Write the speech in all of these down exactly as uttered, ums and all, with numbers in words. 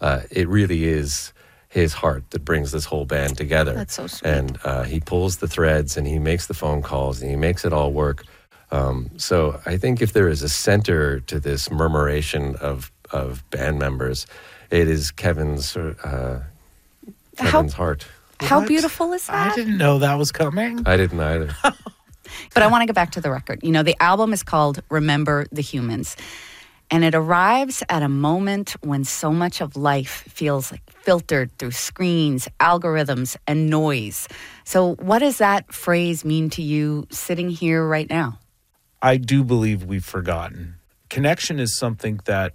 uh, it really is his heart that brings this whole band together. That's so sweet. And uh, he pulls the threads and he makes the phone calls and he makes it all work. Um, so I think if there is a center to this murmuration of, of band members, it is Kevin's uh, Kevin's how, heart. How What? beautiful is that? I didn't know that was coming. I didn't either. But I want to go back to the record. You know, the album is called Remember the Humans. And it arrives at a moment when so much of life feels like filtered through screens, algorithms, and noise. So what does that phrase mean to you sitting here right now? I do believe we've forgotten. Connection is something that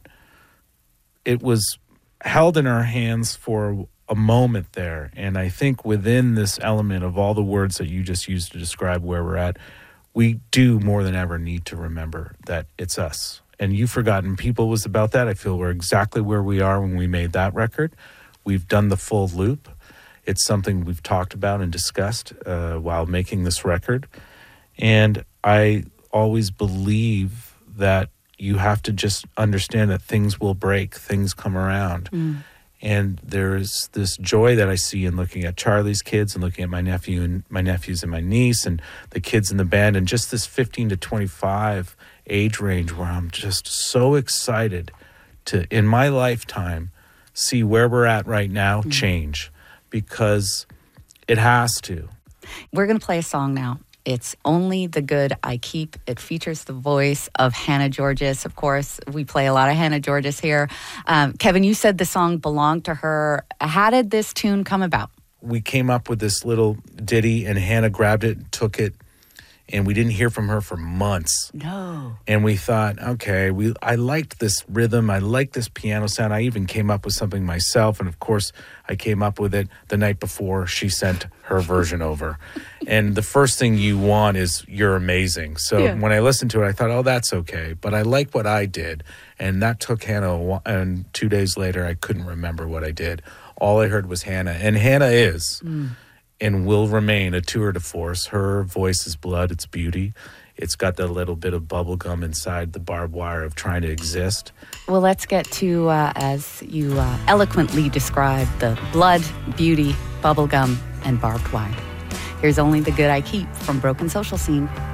it was held in our hands for a moment there. And I think within this element of all the words that you just used to describe where we're at, we do more than ever need to remember that it's us. And You've Forgotten People was about that. I feel we're exactly where we are when we made that record. We've done the full loop. It's something we've talked about and discussed uh, while making this record. And I always believe that you have to just understand that things will break, things come around. Mm. And there's this joy that I see in looking at Charlie's kids and looking at my nephew and my nephews and my niece and the kids in the band and just this fifteen to twenty-five age range where I'm just so excited to, in my lifetime, see where we're at right now mm. change, because it has to. We're going to play a song now. It's Only the Good I Keep. It features the voice of Hannah Georgas. Of course, we play a lot of Hannah Georgas here. Um, Kevin, you said the song belonged to her. How did this tune come about? We came up with this little ditty, and Hannah grabbed it, took it, and we didn't hear from her for months. No. And we thought, okay, we I liked this rhythm. I liked this piano sound. I even came up with something myself. And, of course, I came up with it the night before she sent her version over. And the first thing you want is you're amazing. So yeah. when I listened to it, I thought, oh, that's okay. But I like what I did. And that took Hannah a while, and two days later, I couldn't remember what I did. All I heard was Hannah. And Hannah is mm. and will remain a tour de force. Her voice is blood. It's beauty. It's got that little bit of bubble gum inside the barbed wire of trying to exist. Well, let's get to, uh, as you uh, eloquently described, the blood, beauty, bubble gum, and barbed wire. Here's Only the Good I Keep from Broken Social Scene.